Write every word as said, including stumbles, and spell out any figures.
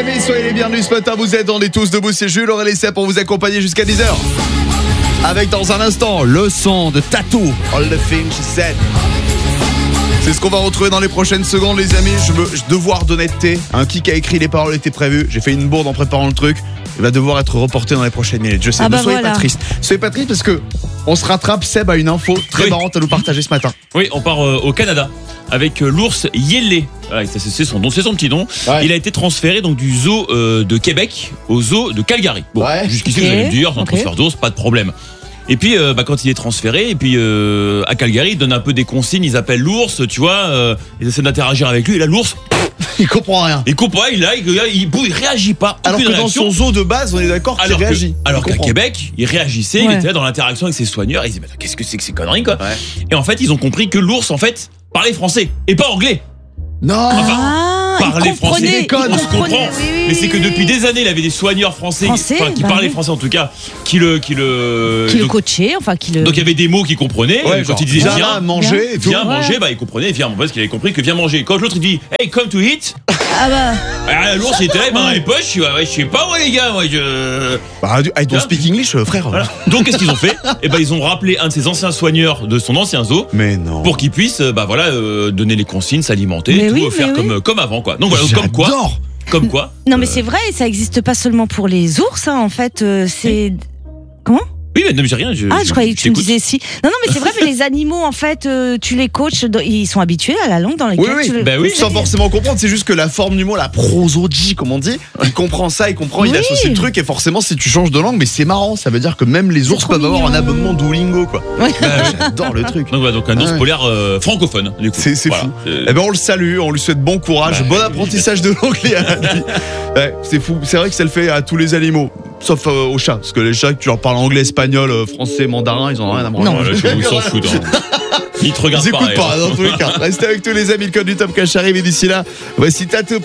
amis, soyez les bienvenus ce matin. Vous êtes, on est tous debout, c'est Jules, Aurélien Sepp pour vous accompagner jusqu'à dix heures. Avec dans un instant, le son de Tattoo, All the Things She Said. C'est ce qu'on va retrouver dans les prochaines secondes, les amis. Je veux je devoir d'honnêteté. Un qui a écrit les paroles était prévu. J'ai fait une bourde en préparant le truc. Il va devoir être reporté dans les prochaines minutes. Je sais, ah ne bah soyez voilà. pas triste. Soyez pas triste parce que on se rattrape. Seb a une info très Oui. marrante à nous partager ce matin. Oui, on part euh, au Canada avec euh, l'ours Yélé. Ouais, ça, c'est, c'est son nom, c'est son petit nom. Ouais. Il a été transféré donc du zoo euh, de Québec au zoo de Calgary. Bon, Ouais. jusqu'ici Ok. vous allez me dire, c'est un Ok. transfert d'ours, pas de problème. Et puis euh, bah, quand il est transféré, et puis euh, à Calgary, ils donnent un peu des consignes, ils appellent l'ours, tu vois, euh, ils essaient d'interagir avec lui. Et là, l'ours, Il comprend rien. il comprend pas, il, là, il, il, il, il réagit pas. Alors aucune que dans réaction. son zoo de base, on est d'accord qu'il Alors que- réagit. alors Il qu'à comprend. Québec, il réagissait, il Ouais. était là dans l'interaction avec ses soigneurs, il disait mais attends, qu'est-ce que c'est que ces conneries quoi. Ouais. Et en fait, ils ont compris que l'ours en fait parlait français et pas anglais. Non. Ah, Parler il comprenait, français, il on se comprenait, comprend. oui, oui, Mais c'est que oui, depuis oui. des années, il avait des soigneurs français, Français, enfin, qui bah parlaient oui. français en tout cas, qui le, qui le, Qui le donc, coachait, enfin qui le. donc il y avait des mots qu'il comprenait. Ouais, quand genre, il disait viens viens, manger et tout. viens Ouais. manger, bah il comprenait, viens, parce qu'il avait compris que viens manger. Quand l'autre il dit hey come to eat, Ah bah. ah, l'ours il était là, dans les poches, ouais, ouais, je sais pas moi les gars, moi je. Bah, I don't Tiens. speak English, euh, frère. Voilà. Donc qu'est-ce qu'ils ont fait? Et ben ils ont rappelé un de ses anciens soigneurs de son ancien zoo. Mais non. Pour qu'il puisse, euh, bah voilà, euh, donner les consignes, s'alimenter, Mais tout, oui, euh, faire mais comme oui. euh, comme avant quoi. Donc voilà, comme quoi, J'adore. comme quoi. Non mais euh, c'est vrai, ça existe pas seulement pour les ours, hein, en fait. euh, c'est. Comment? Oui, mais non, mais j'ai rien. Je, Ah, je croyais que tu me t'écoute. disais si. Non, non, mais c'est vrai, mais les animaux, en fait, euh, tu les coaches, dans- ils sont habitués à la langue dans Oui, laquelle oui, tu le. bah oui. sans forcément comprendre, c'est juste que la forme du mot, la prosodie, comme on dit, il comprend ça, il comprend, il Oui. associe le truc, et forcément, si tu changes de langue, mais c'est marrant, ça veut dire que même les C'est ours trop peuvent avoir un mignon. abonnement Duolingo, quoi. Ouais. Bah, oui. J'adore le truc. Donc voilà, donc un ours Ouais. polaire euh, francophone, du coup. C'est- c'est Voilà. fou. Euh, Eh ben, on le salue, on lui souhaite bon courage, Bah, bon oui, apprentissage de l'anglais à lui. Ouais, c'est fou, c'est vrai que ça le fait à tous les animaux, sauf euh, aux chats, parce que les chats, tu leur parles anglais, espagnol, euh, français, mandarin, ils en ont rien à branler. Non. voilà, je- ils s'en foutent. Hein. Ils te regardent Ils écoutent pareil, pas, hein. dans tous les cas. Restez avec tous les amis, le code du Top Cash arrive, et d'ici là, voici Tattoo.